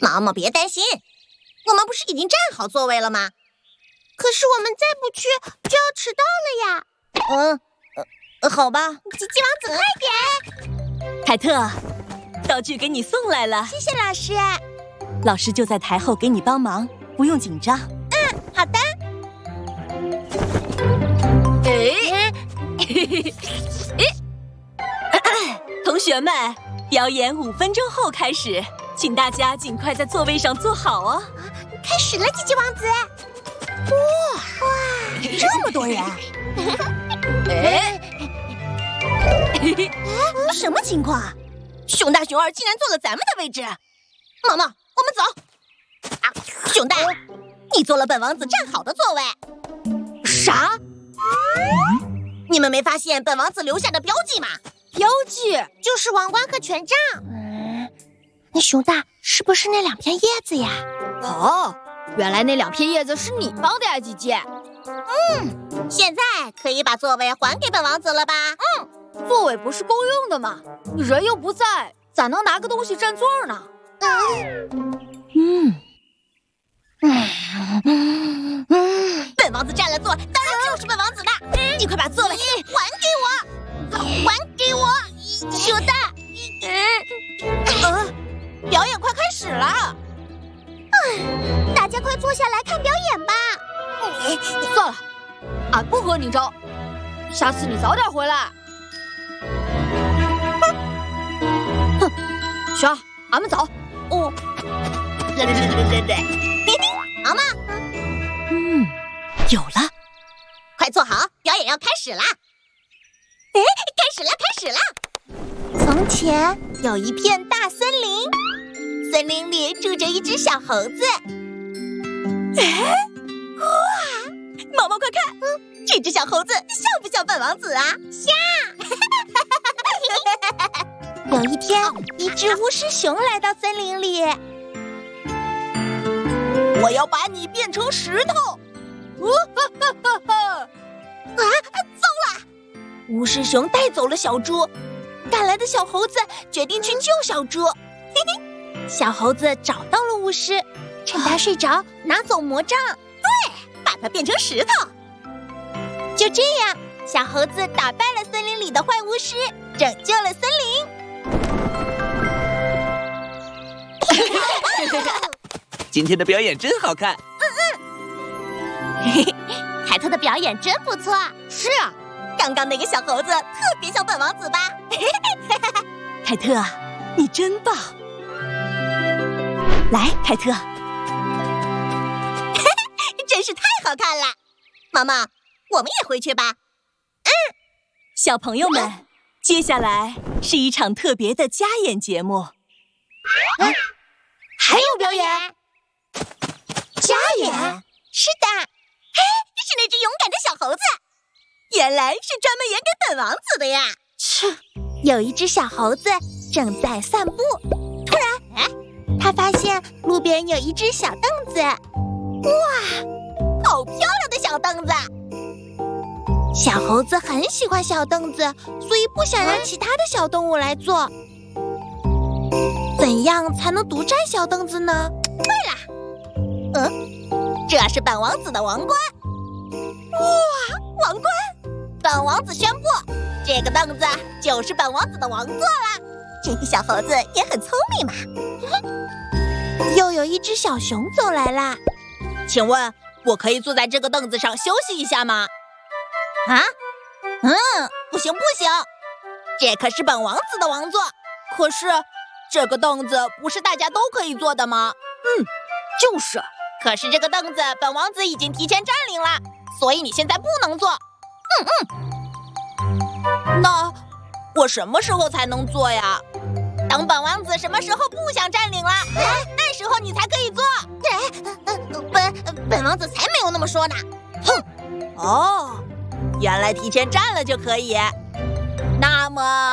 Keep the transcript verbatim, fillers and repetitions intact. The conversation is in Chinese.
毛毛别担心，我们不是已经站好座位了吗？ 可是我们再不去就要迟到了呀。 嗯，呃，好吧。 吉吉王子，快点！ 凯特，道具给你送来了。 谢谢老师。 老师就在台后给你帮忙，不用紧张。 嗯，好的。 哎，同学们，表演五分钟后开始，请大家尽快在座位上坐好哦。 开始了，吉吉王子。哇哇， 这么多人！ 哎， 什么情况啊？熊大、熊二竟然坐了咱们的位置！毛毛，我们走。啊，熊大，你坐了本王子站好的座位。 啥？ 你们没发现本王子留下的标记吗？ 标记就是王冠和权杖。嗯，那熊大是不是那两片叶子呀？ 哦，原来那两片叶子是你帮的呀，吉吉。 嗯，现在可以把座位还给本王子了吧？ 嗯，座位不是公用的吗？人又不在，咋能拿个东西占座呢？ 嗯嗯嗯，本王子占了座，当然就是本王子的。嗯、你快把座位还给我，还给我，熊大。嗯，呃，表演快开始了。 嗯，大家快坐下来看表演吧。 算了，俺不和你争，下次你早点回来。哼，雪儿，俺们走。 哦，对对对对对对，毛毛， 嗯，有了， 快坐好，表演要开始啦！哎，开始了，开始了！从前有一片大森林，森林里住着一只小猴子。哎，哇！毛毛快看，嗯，这只小猴子像不像本王子啊？ 像。有一天，一只巫师熊来到森林里。 我要把你变成石头！ 呜哈哈哈哈！啊，糟了！巫师熊带走了小猪，赶来的小猴子决定去救小猪。嘿嘿，小猴子找到了巫师，趁他睡着拿走魔杖， 对，把它变成石头。 就这样，小猴子打败了森林里的坏巫师，拯救了森林。 今天的表演真好看。 嗯嗯，嘿嘿，凯特的表演真不错。 是啊， 刚刚那个小猴子特别像本王子吧？ 凯特，你真棒！来，凯特， 真是太好看了。妈妈，我们也回去吧。 嗯，小朋友们，嗯、接下来是一场特别的家演节目。 嗯，还有表演？ 家演？ 是的。 嘿，是那只勇敢的小猴子，原来是专门演给本王子的呀。 切，有一只小猴子正在散步，突然，哎，他发现路边有一只小凳子。 哇，好漂亮的小凳子！ 小猴子很喜欢小凳子，所以不想让其他的小动物来坐。怎样才能独占小凳子呢？ 对了，嗯，这是本王子的王冠。哇，王冠！本王子宣布，这个凳子就是本王子的王座了。这个小猴子也很聪明嘛。 又有一只小熊走来啦， 请问我可以坐在这个凳子上休息一下吗？啊？嗯，不行不行，这可是本王子的王座。可是这个凳子不是大家都可以坐的吗？ 嗯，就是。 可是这个凳子本王子已经提前占领了，所以你现在不能坐。嗯嗯。那我什么时候才能坐呀？等本王子什么时候不想占领了，哎，那时候你才可以坐。哎，本本王子才没有那么说呢。哼。哦，原来提前占了就可以。那么。